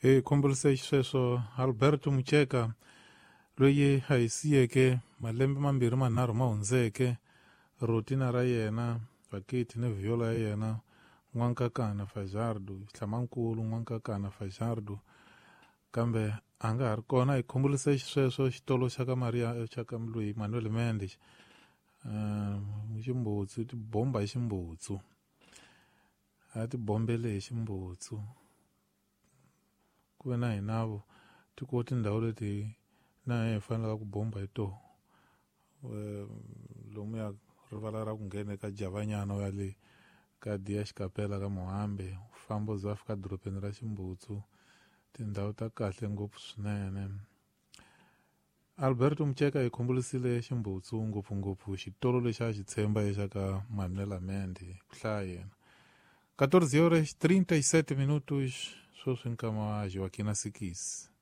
hi khomborise xisweswo Alberto Mucheka loyi a hi siyeke malembe mambirhi manharhu ma hundzeke. Rotina ra yena Vakiti ni vhiola ya yena N'wankakana Fajardo Nhlamankulu N'wankakana Fajardo, kambe a nga ha ri kona. Hi khomborise xisweswo xitolo xa ka Maria xa ka loyi Manuel Mendes ximbutsu tibomba hi ximbutsu, a tibombele hi ximbutsu. Ku ve na hinavo tiko tindhawu leti na hi fanelaka ku bomba hi toho. Lomu ya rivala ra ku nghena eka Javanyana ya le ka Diya Xikapela ka Mohambe, u famba u za fika doropeni ra Ximbutsu, tindhawu ta kahle ngopfu swinene. Alberto Mucheka hi khombolisile Ximbutsu ngopfungopfu xitolo lexi a xi tshemba exa ka Manuela Mende ku hlaya yena. 14 horas 37 minutos, sweswi nkama Joaquina Sikis.